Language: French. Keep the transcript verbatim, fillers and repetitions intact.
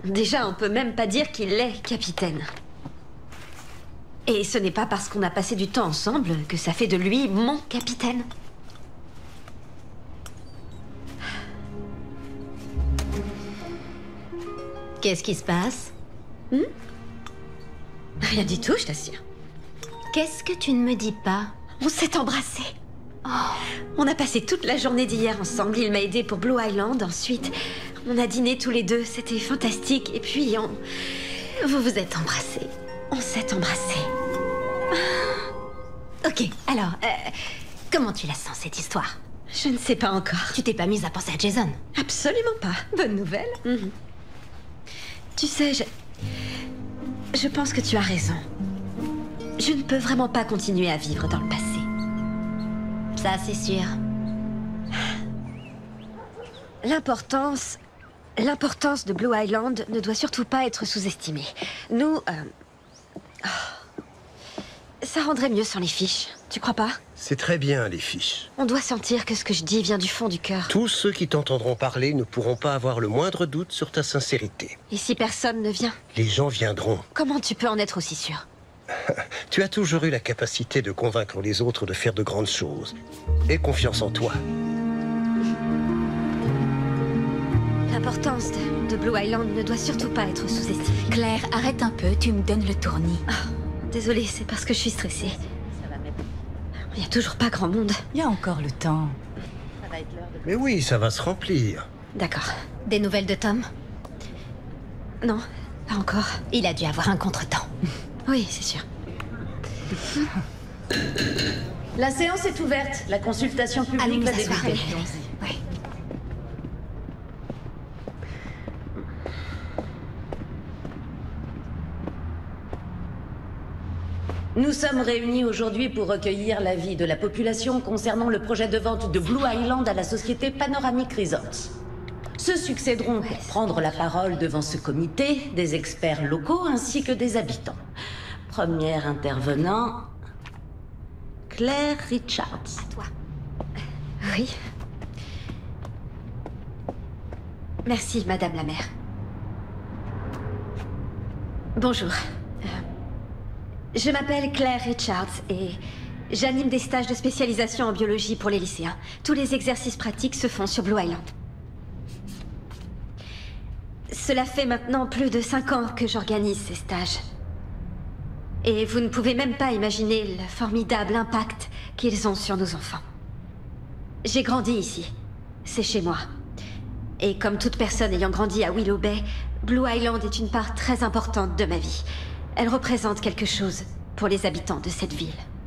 Déjà, on peut même pas dire qu'il est capitaine. Et ce n'est pas parce qu'on a passé du temps ensemble que ça fait de lui mon capitaine. Qu'est-ce qui se passe? hmm Rien du tout, je t'assure. Qu'est-ce que tu ne me dis pas? On s'est embrassés. Oh. On a passé toute la journée d'hier ensemble. Il m'a aidé pour Blue Island. Ensuite, on a dîné tous les deux. C'était fantastique. Et puis, on... Vous vous êtes embrassés. On s'est embrassés. Ok, alors, euh, comment tu la sens, cette histoire? Je ne sais pas encore. Tu t'es pas mise à penser à Jason? Absolument pas. Bonne nouvelle. Mm-hmm. Tu sais, je... Je pense que tu as raison. Je ne peux vraiment pas continuer à vivre dans le passé. Ça, c'est sûr. L'importance... L'importance de Blue Island ne doit surtout pas être sous-estimée. Nous... Euh... Oh. Ça rendrait mieux sans les fiches, tu crois pas? C'est très bien, les fiches. On doit sentir que ce que je dis vient du fond du cœur. Tous ceux qui t'entendront parler ne pourront pas avoir le moindre doute sur ta sincérité. Et si personne ne vient? Les gens viendront. Comment tu peux en être aussi sûr? Tu as toujours eu la capacité de convaincre les autres de faire de grandes choses. Aie confiance en toi. L'importance de, de Blue Island ne doit surtout pas être sous-estimée. Claire, arrête un peu, tu me donnes le tournis. Oh, désolée, c'est parce que je suis stressée. Il n'y a toujours pas grand monde. Il y a encore le temps. Mais oui, ça va se remplir. D'accord. Des nouvelles de Tom? Non, pas encore. Il a dû avoir un contretemps. Oui, c'est sûr. La séance est ouverte. La consultation publique Allons nous va asseoir. débuter. Oui. Nous sommes réunis aujourd'hui pour recueillir l'avis de la population concernant le projet de vente de Blue Island à la société Panoramic Resorts. Se succéderont pour prendre la parole devant ce comité des experts locaux ainsi que des habitants. Premier intervenant, Claire Richards. À toi. Oui. Merci, Madame la maire. Bonjour. Euh, je m'appelle Claire Richards et j'anime des stages de spécialisation en biologie pour les lycéens. Tous les exercices pratiques se font sur Blue Island. Cela fait maintenant plus de cinq ans que j'organise ces stages. Et vous ne pouvez même pas imaginer le formidable impact qu'ils ont sur nos enfants. J'ai grandi ici. C'est chez moi. Et comme toute personne ayant grandi à Willow Bay, Blue Island est une part très importante de ma vie. Elle représente quelque chose pour les habitants de cette ville.